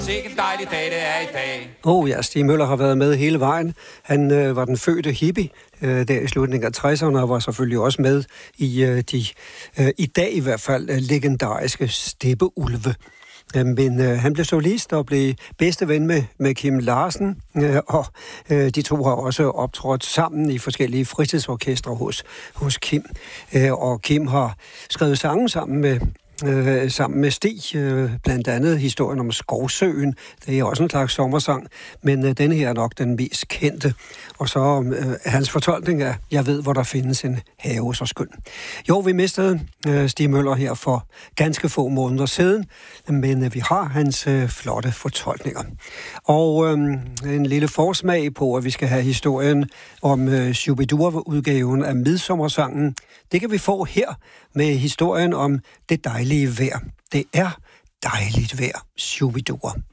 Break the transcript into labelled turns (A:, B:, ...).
A: Sikke en dejlig dag, det er i dag.
B: Ja, Stig Møller har været med hele vejen. Han var den fødte hippie der i slutningen af 60'erne, og var selvfølgelig også med i i dag i hvert fald legendariske Steppeulve. Men han blev solist og blev bedste ven med Kim Larsen, og de to har også optrådt sammen i forskellige fritidsorkestre hos Kim. Og Kim har skrevet sange sammen med Stig, blandt andet historien om Skovsøen. Det er også en slags sommersang, men den her er nok den mest kendte. Og så hans fortolkning af Jeg ved, hvor der findes en have så skøn. Jo, vi mistede Stig Møller her for ganske få måneder siden, men vi har hans flotte fortolkninger. Og en lille forsmag på, at vi skal have historien om Shu-bi-dua-udgaven af Midsommersangen. Det kan vi få her med historien om det dejlige vejr. Det er dejligt vejr, Shu-bi-dua.